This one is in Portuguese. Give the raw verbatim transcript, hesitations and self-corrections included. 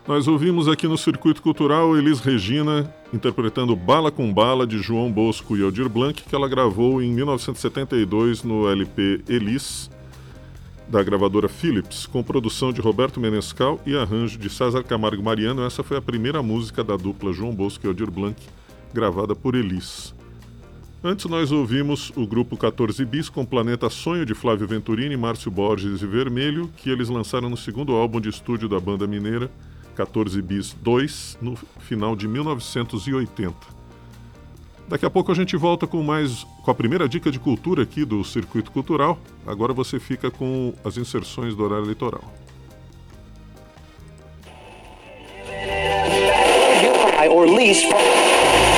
Nós ouvimos aqui no Circuito Cultural Elis Regina interpretando Bala com Bala de João Bosco e Aldir Blanc, que ela gravou em mil novecentos e setenta e dois no L P Elis, da gravadora Philips, com produção de Roberto Menescal e arranjo de César Camargo Mariano. Essa foi a primeira música da dupla João Bosco e Aldir Blanc, gravada por Elis. Antes nós ouvimos o grupo quatorze bis com Planeta Sonho de Flávio Venturini, Márcio Borges e Vermelho, que eles lançaram no segundo álbum de estúdio da banda mineira, quatorze bis dois, no final de mil novecentos e oitenta. Daqui a pouco a gente volta com mais com a primeira dica de cultura aqui do Circuito Cultural. Agora você fica com as inserções do horário eleitoral. Or lease